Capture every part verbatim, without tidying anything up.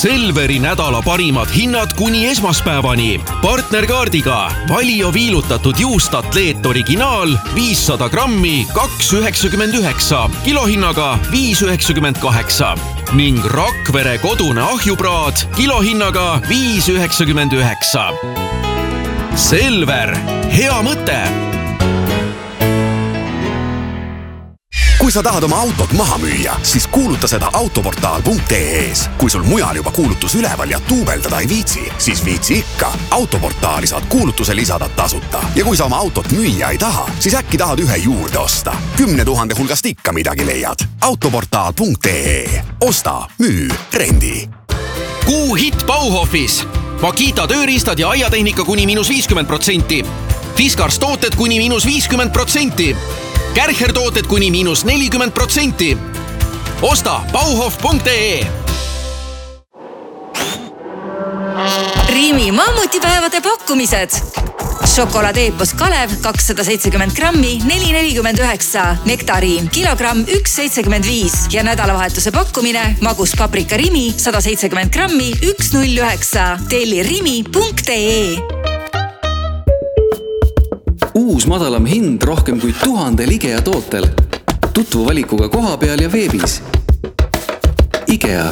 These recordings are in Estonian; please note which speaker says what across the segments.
Speaker 1: Selveri nädala parimad hinnad kuni esmaspäevani. Partnerkaardiga Valio viilutatud juust Atleet originaal viissada grammi kaks üheksakümmend üheksa, kilohinnaga viis üheksakümmend kaheksa ning Rakvere kodune ahjupraad kilohinnaga viis üheksakümmend üheksa. Selver, hea mõte!
Speaker 2: Kui sa tahad oma autot maha müüa, siis kuuluta seda autoportaal punkt ee-s. Kui sul mujal juba kuulutus üleval ja tuubeldada ei viitsi, siis viitsi ikka. Autoportaali saad kuulutuse lisada tasuta. Ja kui sa oma autot müüa ei taha, siis äkki tahad ühe juurde osta. Kümne tuhande hulgast ikka midagi leiad. autoportaal punkt ee. Osta, müü, rendi.
Speaker 1: Kuu hit Bauhofis. Makita tööriistad ja aiatehnika kuni miinus viiskümmend protsenti. Fiskars tooted kuni miinus viiskümmend protsenti. Kärcher tooted kuni miinus nelikümmend protsenti. Osta bauhof punkt ee.
Speaker 3: Rimi mammutipäevade pakkumised. Šokoladeepos Kalev kakssada seitsekümmend grammi neli nelikümmend üheksa, Nektariin kilogramm üks seitsekümmend viis ja nädalavahetuse pakkumine magus paprika Rimi sada seitsekümmend grammi üks null üheksa. Telli rimi punkt ee.
Speaker 4: Uus madalam hind rohkem kui tuhandel IKEA tootel. Tutvu valikuga koha peal ja veebis. IKEA.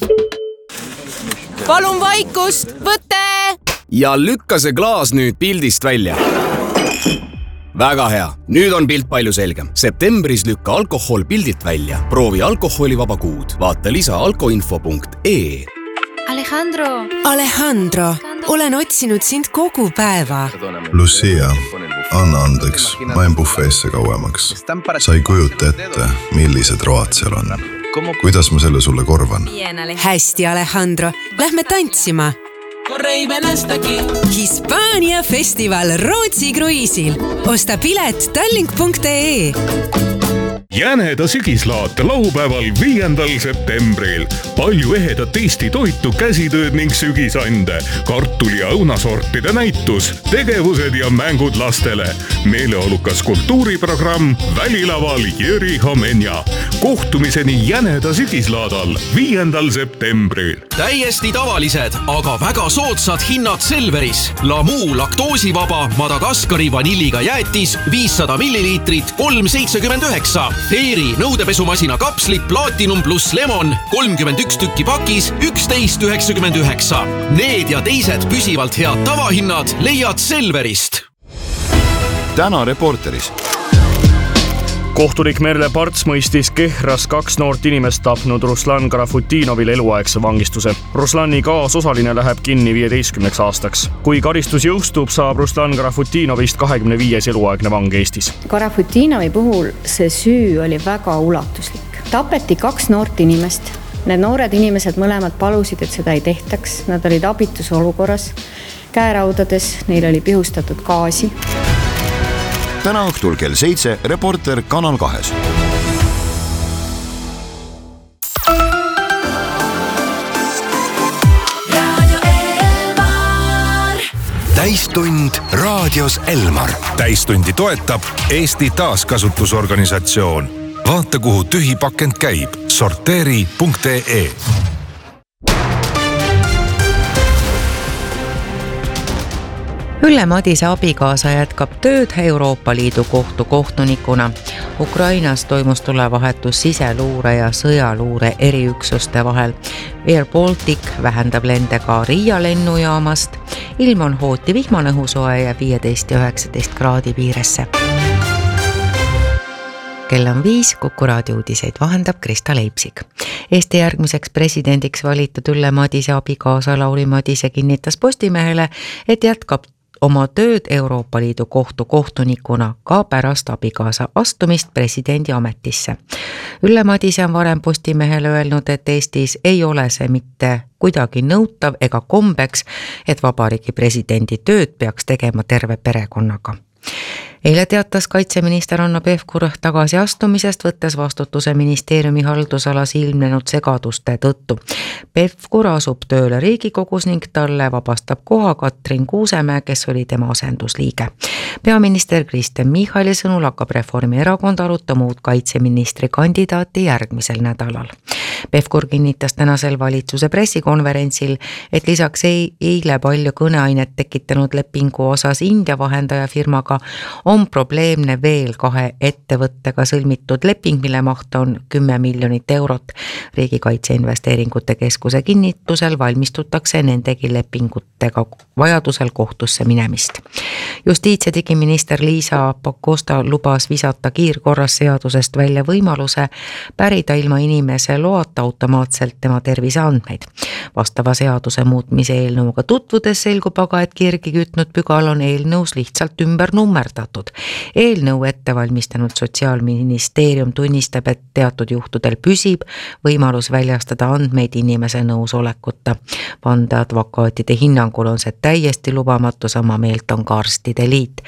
Speaker 5: Palun vaikust, võte!
Speaker 6: Ja lükka see klaas nüüd pildist välja. Väga hea. Nüüd on pilt palju selgem. Septembris lükka alkohol pildilt välja. Proovi alkoholivaba kuud. Vaata lisa alkoinfo punkt ee.
Speaker 7: Alejandro. Alejandro, olen otsinud sind kogu päeva.
Speaker 8: Lucia, anna andeks, ma en bufeesse kauemaks. Sa ei kujuta ette, millised road seal on. Kuidas ma selle sulle korvan?
Speaker 7: Hästi, Alejandro. Lähme tantsima. Hispaania festival Rootsi kruiisil. Osta pilet tallink punkt ee.
Speaker 9: Jäneda sügislaat laupäeval viiendal septembril. Palju ehedat Eesti toitu, käsitööd ning sügisande, kartuli ja õunasortide näitus, tegevused ja mängud lastele. Meeleolukas kultuuriprogramm Välilaval Jüri Homenja. Kohtumiseni Jäneda sügislaadal viiendal septembril.
Speaker 1: Täiesti tavalised, aga väga soodsad hinnad Selveris. Lamu laktoosivaba Madagaskari vanilliga jäätis viissada milliliitrit kolm seitsekümmend üheksa. Feeri nõudepesumasina kapslit Platinum plus Lemon kolmkümmend üks tükki pakis üksteist üheksakümmend üheksa. Need ja teised püsivalt head tavahinnad leiad Selverist.
Speaker 10: Täna Reporteris.
Speaker 11: Kohtunik Merle Parts mõistis Kehras kaks noort inimest tapnud Ruslan Garafutinovil eluaegse vangistuse. Ruslani kaasosaline läheb kinni viieteistkümneks aastaks. Kui karistus jõustub, saab Ruslan Garafutinovist kahekümne viies eluaegne vang Eestis.
Speaker 12: Garafutinovi puhul see süü oli väga ulatuslik. Tapeti kaks noort inimest. Need noored inimesed mõlemad palusid, et seda ei tehtaks. Nad olid abitus olukorras. Käeraudades neil oli pihustatud gaasi.
Speaker 10: Täna õhtul kell seitse Reporter Kanal kahes.
Speaker 13: Täistund raadios Elmar. Täistundi toetab Eesti taaskasutusorganisatsioon. Vaata, kuhu tühi pakend käib. sorteeri punkt ee.
Speaker 14: Ülle Madise abikaasa jätkab tööd Euroopa Liidu kohtu kohtunikuna. Ukrainas toimus tulevahetus siseluure ja sõjaluure eriüksuste vahel. Air Baltic vähendab lende ka Riia lennujaamast. Ilm on hooti vihmane õhusoe ja viieteist ja üheksateist kraadi piiresse. Kell on viis, Kuku raadio uudiseid vahendab Krista Leipsik. Eesti järgmiseks presidendiks valitud Ülle Madise abikaasa Lauri Madise kinnitas Postimehele, et jätkab oma tööd Euroopa Liidu kohtu kohtunikuna ka pärast abikaasa astumist presidendi ametisse. Ülle Madise on varem Postimehele öelnud, et Eestis ei ole see mitte kuidagi nõutav ega kombeks, et vabariigi presidendi tööd peaks tegema terve perekonnaga. Eile teatas kaitseminister Hanno Pevkur tagasiastumisest, võttes vastutuse ministeeriumi haldusalas ilmnenud segaduste tõttu. Pevkur asub tööle Riigikogus ning talle vabastab koha Katrin Kuusemäe, kes oli tema asendusliige. Peaminister Kristen Michali sõnul hakkab Reformierakond arutama uut kaitseministri kandidaati järgmisel nädalal. Pevkur kinnitas tänasel valitsuse pressikonverentsil, et lisaks eile palju kõneainet tekitanud lepingu osas India vahendaja firmaga on probleemne veel kahe ettevõttega sõlmitud leping, mille maht on kümme miljonit eurot. Riigikaitse investeeringute keskuse kinnitusel valmistutakse nendegi lepingutega vajadusel kohtusse minemist. Justiits- ja digiminister Liisa Pakosta lubas visata kiirkorras seadusest välja võimaluse pärida ilma inimese loata automaatselt tema terviseandmeid. Vastava seaduse muutmise eelnõuga tutvudes selgub aga, et kirgi kütnud pügal on eelnõus lihtsalt ümber nummerdatud. Eelnõu ette valmistanud Sotsiaalministeerium tunnistab, et teatud juhtudel püsib võimalus väljastada andmeid inimese nõusolekuta. Vandeadvokaatide hinnangul on see täiesti lubamatu, sama meelt on ka arstide liit.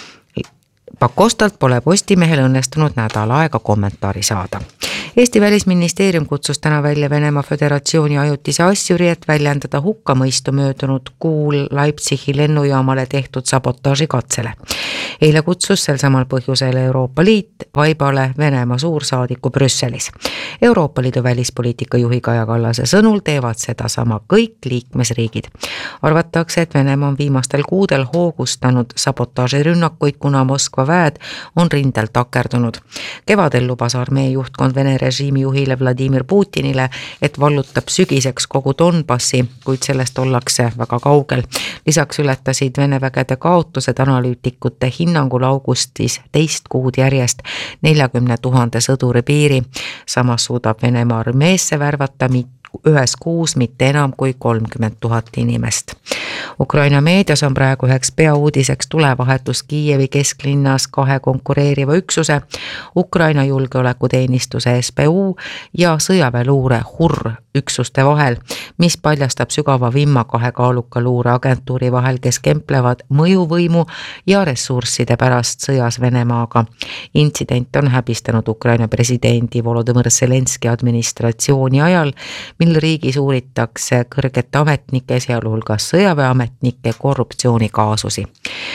Speaker 14: Pakostalt pole Postimehel õnnestunud nädal aega kommentaari saada. Eesti välisministeerium kutsus täna välja Venemaa Föderatsiooni ajutise asjuri, et väljendada hukkamõistu möödunud kuul Leipzigi lennujaamale tehtud sabotaaži katsele. Eile kutsus sel samal põhjusel Euroopa Liit vaibale Venemaa suursaadiku Brüsselis. Euroopa Liidu välispoliitika juhi Kaja Kallase sõnul teevad seda sama kõik liikmesriigid. Arvatakse, et Venemaa on viimastel kuudel hoogustanud sabotaažirünnakuid, kuna Moskva väed on rindel takerdunud. Kevadel lubas armee juhtkond Vene režiimi juhile Vladimir Putinile, et vallutab sügiseks kogu Donbassi, kuid sellest ollakse väga kaugel. Lisaks ületasid Vene vägede kaotused analüütikute hinnangul augustis teist kuud järjest neljakümne tuhande sõduri piiri. Samas suudab Venemaa armeesse värvata ühes kuus mitte enam kui kolmkümmend tuhat inimest. Ukraina meedias on praegu üheks peauudiseks tulevahetus Kiievi kesklinnas kahe konkureeriva üksuse, Ukraina julgeolekuteenistuse S B U ja sõjaväeluure H U R üksuste vahel, mis paljastab sügava vimma kahe kaaluka luureagentuuri vahel, kes kemplevad mõjuvõimu ja ressursside pärast sõjas Venemaaga. Intsident on häbistanud Ukraina presidendi Volodõmõr Zelenski administratsiooni ajal, mil riigis uuritakse kõrgete ametnike, sealhulgas sõjaväeametnike korruptsioonikaasusi.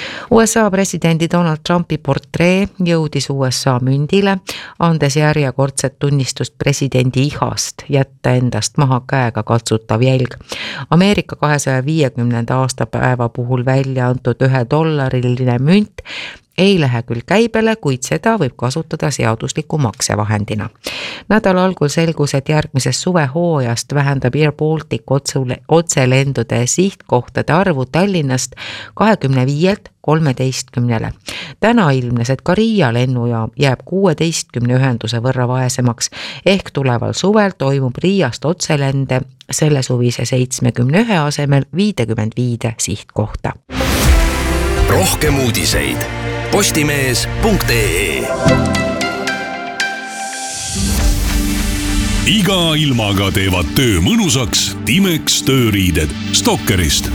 Speaker 14: U S A presidendi Donald Trumpi portree jõudis U S A mündile, andes järjekordset tunnistust presidendi ihast jätta endast maha käega katsutav jälg. Ameerika kahesaja viiekümnenda aastapäeva puhul välja antud ühe dollariline münt ei lähe küll käibele, kuid seda võib kasutada seadusliku maksevahendina. Nädala algul selgus, et järgmisest suvehooajast vähendab Air Baltic otselendude sihtkohtade arvu Tallinnast kahekümne viielt kolmeteistkümnele. Täna ilmnes, et ka Riia lennujaam jääb kuueteistkümne ühenduse võrra vaesemaks, ehk tuleval suvel toimub Riiast otselende selle suvise seitsmekümne ühe asemel viitekümmet viide sihtkohta.
Speaker 1: Rohkem uudiseid postimees punkt ee.
Speaker 9: Iga ilmaga teevad töö mõnusaks Timex tööriided Stokkerist.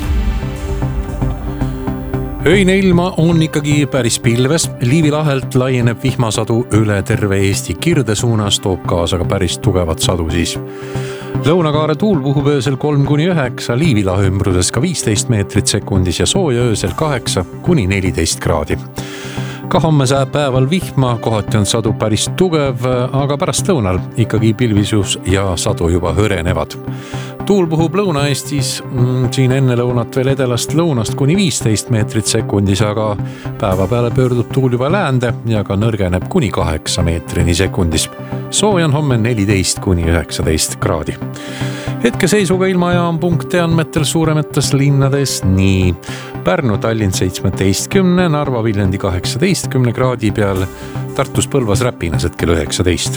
Speaker 15: Öine ilma on ikkagi päris pilves. Liivi lahelt laieneb vihmasadu üle terve Eesti kirde suunas, toob kaasa ka päris tugevat sadu siis. Lõunakaare tuul puhub öösel kolm kuni üheksa, Liivilahe ümbruses ka viisteist meetrit sekundis ja sooja öösel kaheksa kuni neliteist kraadi. Ka homme sääb päeval vihma, kohati on sadu päris tugev, aga pärast lõunal ikkagi pilvisus ja sadu juba hõrenevad. Tuul puhub Lõuna-Eestis, siin enne lõunat veel edelast lõunast kuni viisteist meetrit sekundis, aga päeva peale pöördub tuul juba läände ja ka nõrgeneb kuni kaheksa meetrini sekundis. Sooja on homme neliteist kuni üheksateist kraadi. Hetkeseisuga ilmajaam punkti andmetel suuremates linnades nii Pärnu, Tallinn seitsmeteistkümne, Narva, Viljandi kaheksateistkümne kraadi peal, Tartus, Põlvas, Räpinas hetkel üheksateist.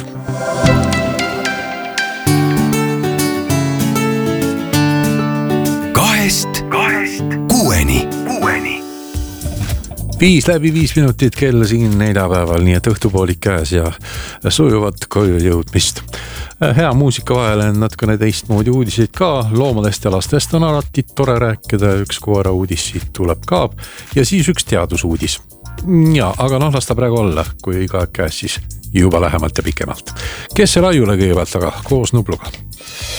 Speaker 1: Kahest, kahest, kuueni, kuueni.
Speaker 15: Viis läbi viis minutit kell siin neljapäeval, nii et õhtupoolik käes ja sujuvat koju jõudmist. Hea muusika vahele on natukene teistmoodi uudiseid ka, loomadest ja lastest on alati tore rääkida, üks koera uudis siit tuleb ka ja siis üks teadusuudis. Ja, aga noh, las ta praegu olla, kui iga aeg käes siis juba lähemalt ja pikemalt. Kes see laiule kõigepealt, aga koos Nubluga.